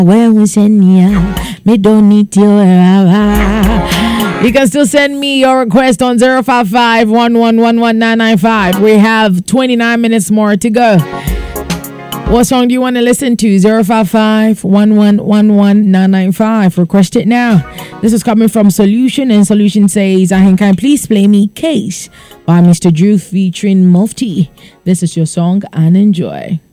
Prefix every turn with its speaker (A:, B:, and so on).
A: When we send me out, me don't need you. You can still send me your request on 055 We have 29 minutes more to go. What song do you want to listen to? 055 Request it now. This is coming from Solution, and Solution says, I can please play me Case by Mr. Drew featuring Mufti. This is your song, and enjoy.